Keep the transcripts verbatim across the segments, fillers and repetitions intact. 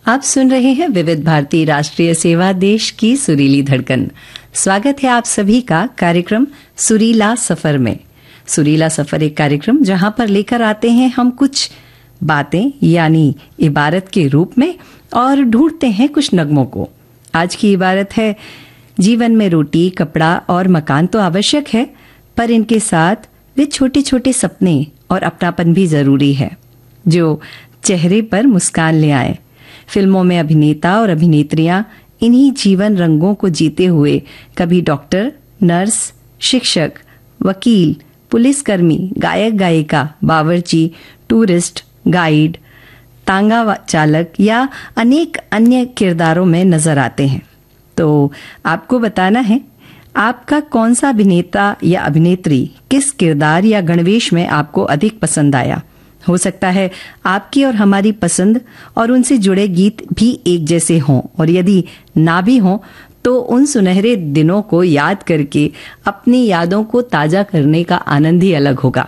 आप सुन रहे हैं विविध भारती राष्ट्रीय सेवा देश की सुरीली धड़कन। स्वागत है आप सभी का कार्यक्रम सुरीला सफर में। सुरीला सफर एक कार्यक्रम जहां पर लेकर आते हैं हम कुछ बातें यानी इबारत के रूप में और ढूंढते हैं कुछ नगमों को। आज की इबारत है, जीवन में रोटी, कपड़ा और मकान तो आवश्यक है, पर इनके साथ वे छोटे छोटे सपने और अपनापन भी जरूरी है जो चेहरे पर मुस्कान ले आए। फिल्मों में अभिनेता और अभिनेत्रियां इन्हीं जीवन रंगों को जीते हुए कभी डॉक्टर, नर्स, शिक्षक, वकील, पुलिसकर्मी, गायक गायिका, बावर्ची, टूरिस्ट, गाइड, तांगा चालक या अनेक अन्य किरदारों में नजर आते हैं। तो आपको बताना है आपका कौन सा अभिनेता या अभिनेत्री किस किरदार या गणवेश में आपको अधिक पसंद आया। हो सकता है आपकी और हमारी पसंद और उनसे जुड़े गीत भी एक जैसे हों, और यदि ना भी हों तो उन सुनहरे दिनों को याद करके अपनी यादों को ताजा करने का आनंद ही अलग होगा।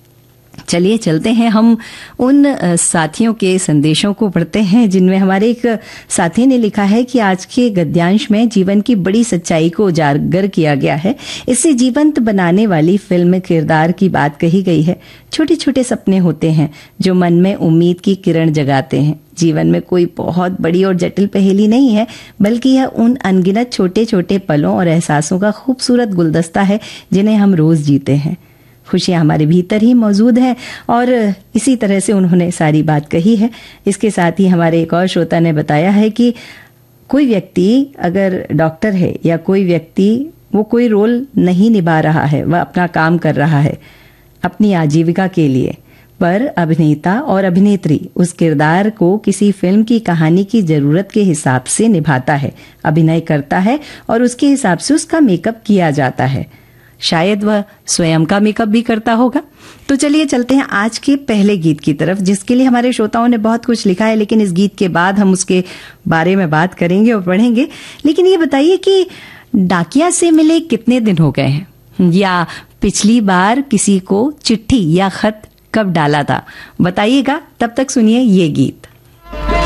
चलिए चलते हैं हम उन साथियों के संदेशों को पढ़ते हैं जिनमें हमारे एक साथी ने लिखा है कि आज के गद्यांश में जीवन की बड़ी सच्चाई को उजागर किया गया है। इससे जीवंत बनाने वाली फिल्म किरदार की बात कही गई है। छोटे छोटे सपने होते हैं जो मन में उम्मीद की किरण जगाते हैं। जीवन में कोई बहुत बड़ी और जटिल पहेली नहीं है, बल्कि यह उन अनगिनत छोटे छोटे पलों और एहसासों का खूबसूरत गुलदस्ता है जिन्हें हम रोज जीते हैं। खुशियां हमारे भीतर ही मौजूद है और इसी तरह से उन्होंने सारी बात कही है। इसके साथ ही हमारे एक और श्रोता ने बताया है कि कोई व्यक्ति अगर डॉक्टर है या कोई व्यक्ति वो कोई रोल नहीं निभा रहा है, वह अपना काम कर रहा है अपनी आजीविका के लिए, पर अभिनेता और अभिनेत्री उस किरदार को किसी फिल्म की कहानी की जरूरत के हिसाब से निभाता है, अभिनय करता है और उसके हिसाब से उसका मेकअप किया जाता है। शायद वह स्वयं का मेकअप भी करता होगा। तो चलिए चलते हैं आज के पहले गीत की तरफ, जिसके लिए हमारे श्रोताओं ने बहुत कुछ लिखा है, लेकिन इस गीत के बाद हम उसके बारे में बात करेंगे और पढ़ेंगे। लेकिन ये बताइए कि डाकिया से मिले कितने दिन हो गए हैं, या पिछली बार किसी को चिट्ठी या खत कब डाला था, बताइएगा। तब तक सुनिए ये गीत।